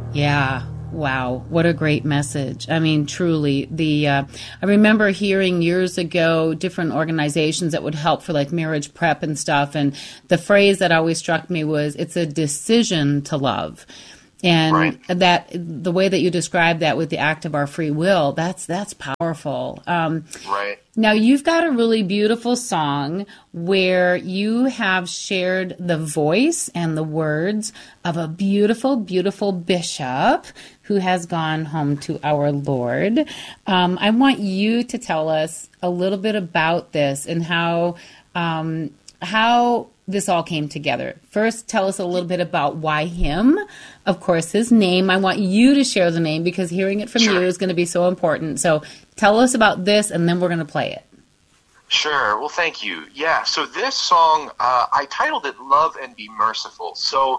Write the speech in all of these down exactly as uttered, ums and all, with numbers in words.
Yeah. Wow, what a great message. I mean, truly, the uh, I remember hearing years ago different organizations that would help for like marriage prep and stuff, and the phrase that always struck me was, it's a decision to love. And right. that the way that you describe that with the act of our free will, that's that's powerful. Um, right. Now, you've got a really beautiful song where you have shared the voice and the words of a beautiful, beautiful bishop who has gone home to our Lord. Um, I want you to tell us a little bit about this and how um, how this all came together. First, tell us a little bit about why him. Of course, his name. I want you to share the name because hearing it from sure. you is going to be so important. So tell us about this, and then we're going to play it. Sure. Well, thank you. Yeah, so this song, uh, I titled it Love and Be Merciful. So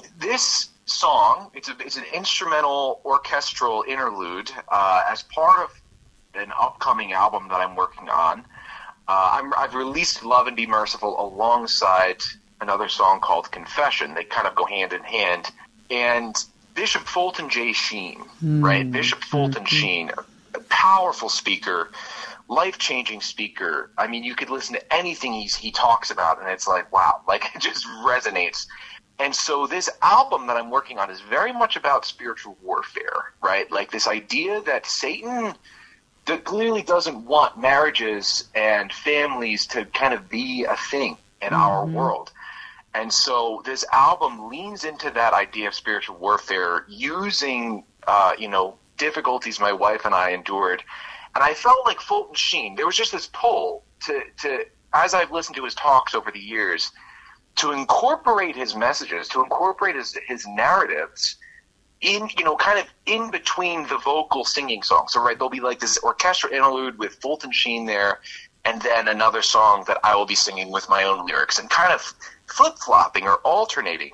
this song, it's, a, it's an instrumental orchestral interlude uh, as part of an upcoming album that I'm working on. Uh, I'm, I've released Love and Be Merciful alongside another song called Confession. They kind of go hand in hand. And Bishop Fulton J. Sheen, mm. right? Bishop Fulton mm-hmm. Sheen, a powerful speaker, life-changing speaker. I mean, you could listen to anything he's, he talks about, and it's like, wow, like it just resonates. And so this album that I'm working on is very much about spiritual warfare, right? Like this idea that Satan that clearly doesn't want marriages and families to kind of be a thing in mm-hmm. our world. And so this album leans into that idea of spiritual warfare using, uh, you know, difficulties my wife and I endured. And I felt like Fulton Sheen, there was just this pull to, to, as I've listened to his talks over the years, to incorporate his messages, to incorporate his, his narratives in, you know, kind of in between the vocal singing songs. So, right, there'll be like this orchestral interlude with Fulton Sheen there, and then another song that I will be singing with my own lyrics, and kind of flip-flopping or alternating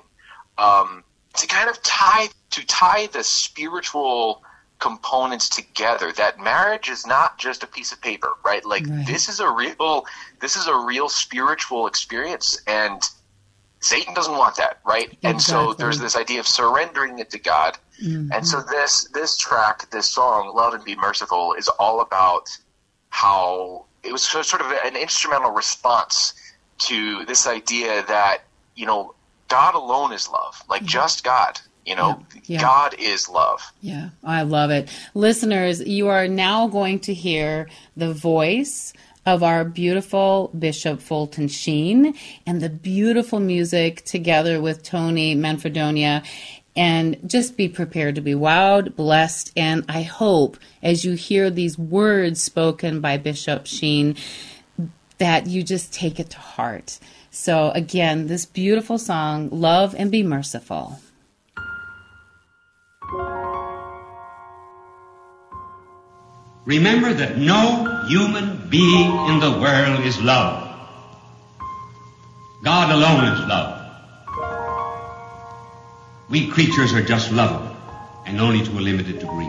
um, to kind of tie to tie the spiritual components together. That marriage is not just a piece of paper, right? Like right. this is a real, this is a real spiritual experience, and Satan doesn't want that, right? Exactly. And so there's this idea of surrendering it to God. Mm-hmm. And so this this track, this song, Love and Be Merciful, is all about how it was sort of an instrumental response to this idea that, you know, God alone is love, like yeah. just God. You know, yeah. Yeah. God is love. Yeah, I love it. Listeners, you are now going to hear the voice of our beautiful Bishop Fulton Sheen and the beautiful music together with Tony Manfredonia. And just be prepared to be wowed, blessed, and I hope as you hear these words spoken by Bishop Sheen that you just take it to heart. So again, this beautiful song, Love and Be Merciful. Remember that no human being in the world is love. God alone is love. We creatures are just lovable, and only to a limited degree.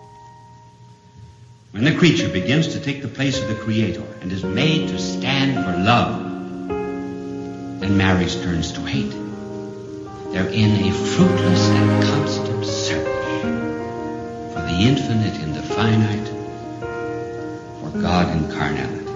When the creature begins to take the place of the Creator and is made to stand for love, then marriage turns to hate. They're in a fruitless and constant search for the infinite in the finite, for God in carnality.